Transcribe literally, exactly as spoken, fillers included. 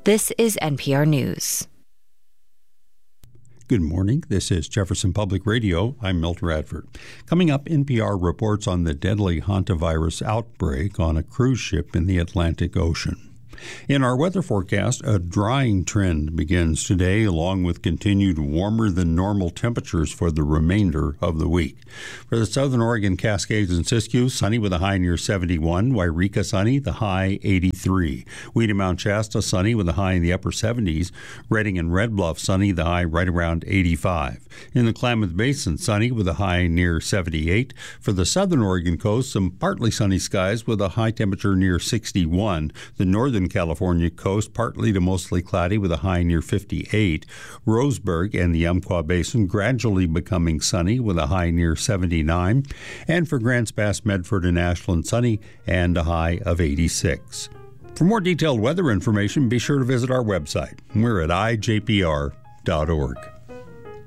This is N P R News. Good morning. This is Jefferson Public Radio. I'm Milt Radford. Coming up, N P R reports on the deadly hantavirus outbreak on a cruise ship in the Atlantic Ocean. In our weather forecast, a drying trend begins today, along with continued warmer than normal temperatures for the remainder of the week. For the Southern Oregon Cascades and Siskiyou, sunny with a high near seventy-one. Wairika sunny, the high eighty-three. Weeda Mount Shasta sunny with a high in the upper seventies. Redding and Red Bluff sunny, the high right around eighty-five. In the Klamath Basin, sunny with a high near seventy-eight. For the Southern Oregon coast, some partly sunny skies with a high temperature near sixty-one. The Northern California coast, partly to mostly cloudy with a high near fifty-eight. Roseburg and the Umpqua Basin gradually becoming sunny with a high near seventy-nine. And for Grants Pass, Medford, and Ashland, sunny and a high of eighty-six. For more detailed weather information, be sure to visit our website. We're at I J P R dot org.